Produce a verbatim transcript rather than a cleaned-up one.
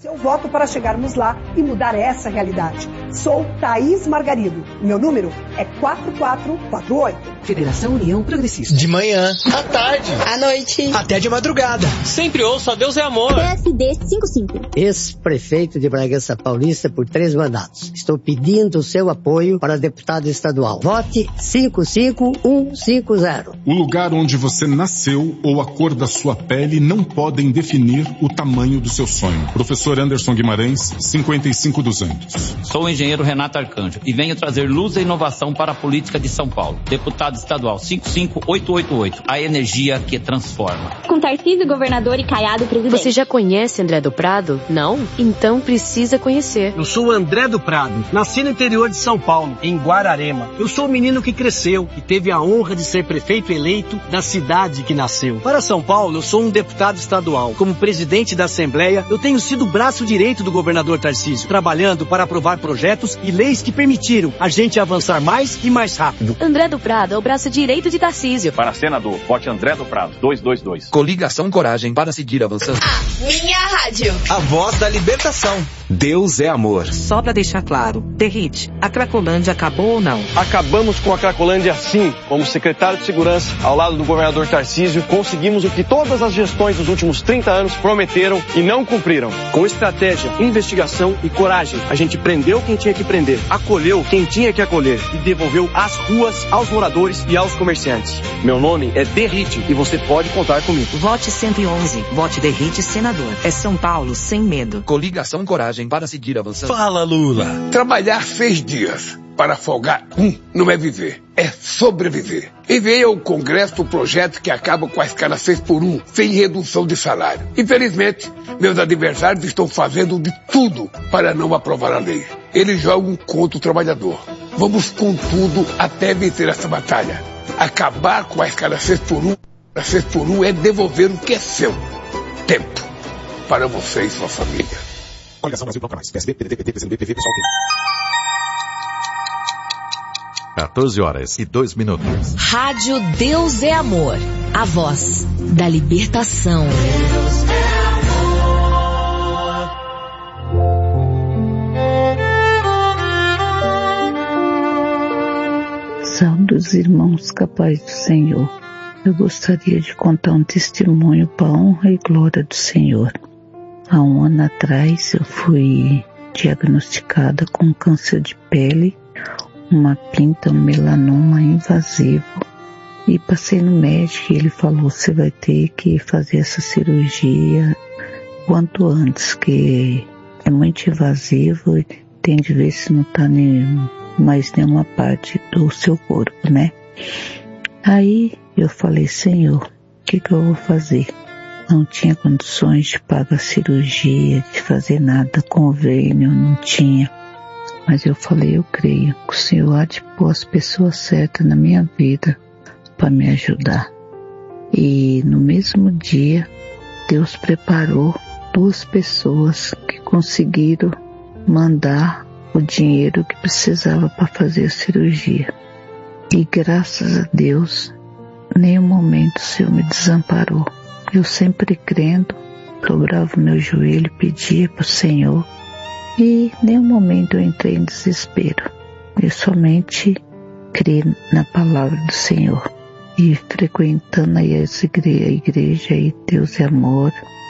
Eu voto para chegarmos lá e mudar essa realidade. Sou Thaís Margarido. Meu número é quatro quatro quatro oito. Federação União Progressista. De manhã, à tarde, à noite, até de madrugada. Sempre ouço a Deus é Amor. P S D cinquenta e cinco. Ex-prefeito de Bragança Paulista por três mandatos. Estou pedindo o seu apoio para deputado estadual. Vote cinco cinco um cinco zero. O lugar onde você nasceu ou a cor da sua pele não podem definir o tamanho do seu sonho. Professor Anderson Guimarães, cinquenta e cinco duzentos. Sou o engenheiro Renato Arcanjo e venho trazer luz e inovação para a política de São Paulo. Deputado estadual cinco cinco oito oito oito, a energia que transforma. Com Tarcísio, governador, e Caiado, presidente. Você já conhece André do Prado? Não? Então precisa conhecer. Eu sou o André do Prado, nasci no interior de São Paulo, em Guararema. Eu sou o menino que cresceu e teve a honra de ser prefeito eleito da cidade que nasceu. Para São Paulo, eu sou um deputado estadual. Como presidente da Assembleia, eu tenho sido o braço direito do governador Tarcísio, trabalhando para aprovar projetos e leis que permitiram a gente avançar mais e mais rápido. André do Prado é o braço direito de Tarcísio. Para senador, vote André do Prado, dois dois dois. Coligação Coragem para seguir avançando. A minha rádio. A voz da libertação. Deus é amor. Só para deixar claro, Derrite, a Cracolândia acabou ou não? Acabamos com a Cracolândia sim. Como secretário de Segurança, ao lado do governador Tarcísio, conseguimos o que todas as gestões dos últimos trinta anos prometeram e não cumpriram. Com estratégia, investigação e coragem, a gente prendeu quem tinha que prender, acolheu quem tinha que acolher e devolveu as ruas aos moradores e aos comerciantes. Meu nome é Derrite e você pode contar comigo. Vote cento e onze. Vote Derrite, senador. É São Paulo sem medo. Coligação Coragem para seguir avançando. Fala, Lula. Trabalhar seis dias para folgar um não é viver, é sobreviver. Enviei ao Congresso o projeto que acaba com a escala seis por um, sem redução de salário. Infelizmente, meus adversários estão fazendo de tudo para não aprovar a lei. Eles jogam contra o trabalhador. Vamos com tudo até vencer essa batalha. Acabar com a escala seis por um, a seis por um é devolver o que é seu. Tempo para você e sua família. Coligação Brasil Bloco Mais. P S D, P D T, P T, P C D B, P V, Pessoal. quatorze horas e dois minutos. Rádio Deus é Amor. A voz da libertação. Deus é amor. Saudos irmãos capazes do Senhor. Eu gostaria de contar um testemunho para a honra e glória do Senhor. Há um ano atrás eu fui diagnosticada com câncer de pele, uma pinta, um melanoma invasivo. E passei no médico e ele falou, você vai ter que fazer essa cirurgia quanto antes, que é muito invasivo e tem de ver se não está nem, mais nenhuma parte do seu corpo, né? Aí eu falei, Senhor, o que que eu vou fazer? Não tinha condições de pagar cirurgia, de fazer nada, convênio, não tinha. Mas eu falei, eu creio que o Senhor há de pôr as pessoas certas na minha vida para me ajudar. E no mesmo dia, Deus preparou duas pessoas que conseguiram mandar o dinheiro que precisava para fazer a cirurgia. E graças a Deus, em nenhum momento o Senhor me desamparou. Eu sempre crendo, dobrava o meu joelho, pedia para o Senhor. E em nenhum momento eu entrei em desespero. Eu somente criei na palavra do Senhor. E frequentando aí essa igreja, a igreja aí, Deus é amor,